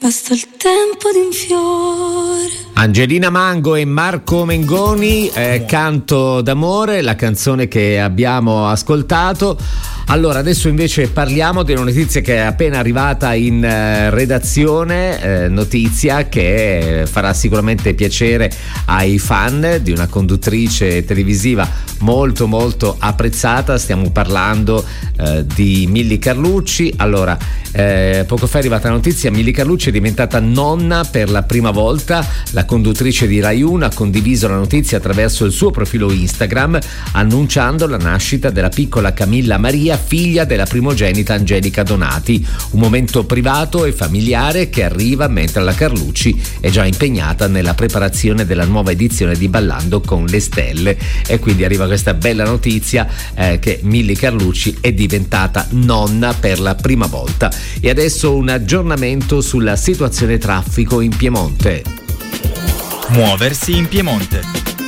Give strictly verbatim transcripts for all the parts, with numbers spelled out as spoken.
basta il tempo di un fiore. Angelina Mango e Marco Mengoni, eh, Canto d'amore, la canzone che abbiamo ascoltato. Allora, adesso invece parliamo di una notizia che è appena arrivata in eh, redazione, eh, notizia che farà sicuramente piacere ai fan di una conduttrice televisiva molto molto apprezzata. Stiamo parlando eh, di Milly Carlucci. Allora, eh, poco fa è arrivata la notizia: Milly Carlucci è diventata nonna per la prima volta. La conduttrice di Rai uno ha condiviso la notizia attraverso il suo profilo Instagram, annunciando la nascita della piccola Camilla Maria, figlia della primogenita Angelica Donati. Un momento privato e familiare che arriva mentre la Carlucci è già impegnata nella preparazione della nuova edizione di Ballando con le Stelle, e quindi arriva questa bella notizia eh, che Milly Carlucci è diventata nonna per la prima volta. E adesso un aggiornamento sulla situazione traffico in Piemonte. Muoversi in Piemonte.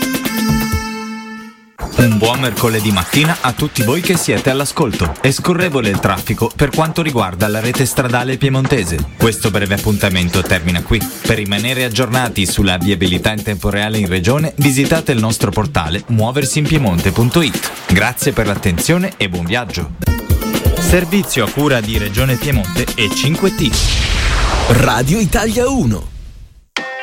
Un buon mercoledì mattina a tutti voi che siete all'ascolto. È scorrevole il traffico per quanto riguarda la rete stradale piemontese. Questo breve appuntamento termina qui. Per rimanere aggiornati sulla viabilità in tempo reale in regione, visitate il nostro portale muoversinpiemonte punto it. Grazie per l'attenzione e buon viaggio. Servizio a cura di Regione Piemonte e cinque T. Radio Italia uno.